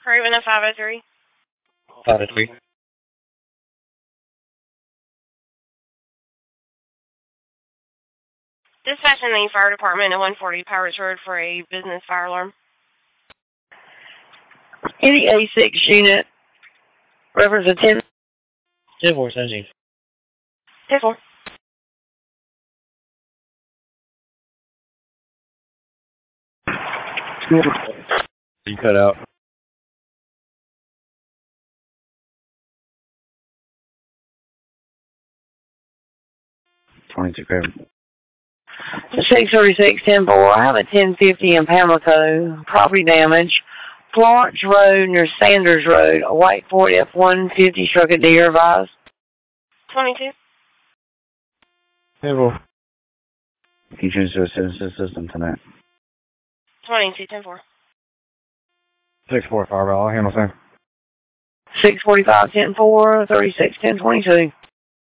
Craven at 503. 503. Dispatching the fire department at 140 Pirates Road for a business fire alarm. Any A6 unit, reference of 10. 10-4, 17. 10-4. You cut out. Craven. 636 10-4. I have a 1050 in Pamlico. Property damage. Florence Road near Sanders Road. A white Ford F-150 struck a deer. Advised. 22. 10-4. Can you transfer a citizen system tonight? 22, 10-4. 6-4, Fireball. I'll handle same. 645 10-4. 36 10-22.